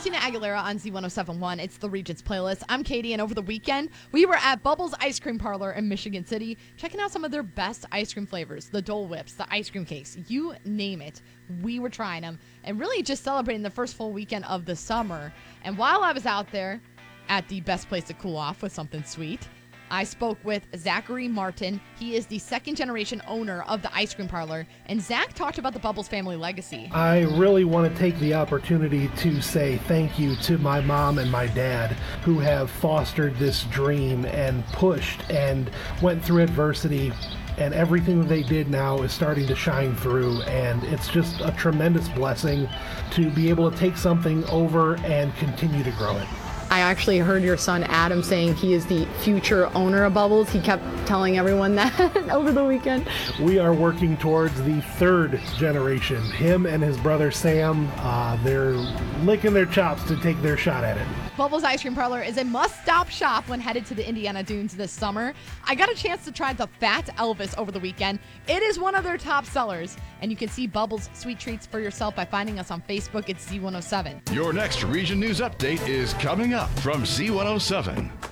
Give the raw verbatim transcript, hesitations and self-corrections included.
Christina Aguilera on Z one oh seven point one. It's the Regents playlist. I'm Katie, and over the weekend, we were at Bubbles Ice Cream Parlor in Michigan City, checking out some of their best ice cream flavors, the Dole Whips, the ice cream cakes, you name it. We were trying them, and really just celebrating the first full weekend of the summer. And while I was out there at the best place to cool off with something sweet, I spoke with Zachary Martin. He is the second generation owner of the ice cream parlor, and Zach talked about the Bubbles family legacy. I really want to take the opportunity to say thank you to my mom and my dad, who have fostered this dream and pushed and went through adversity, and everything that they did now is starting to shine through, and it's just a tremendous blessing to be able to take something over and continue to grow it. I actually heard your son Adam saying he is the future owner of Bubbles. He kept telling everyone that over the weekend. We are working towards the third generation. Him and his brother Sam, uh, they're licking their chops to take their shot at it. Bubbles Ice Cream Parlor is a must-stop shop when headed to the Indiana Dunes this summer. I got a chance to try the Fat Elvis over the weekend. It is one of their top sellers, and you can see Bubbles sweet treats for yourself by finding us on Facebook at Z one oh seven. Your next Region News Update is coming up from Z one oh seven.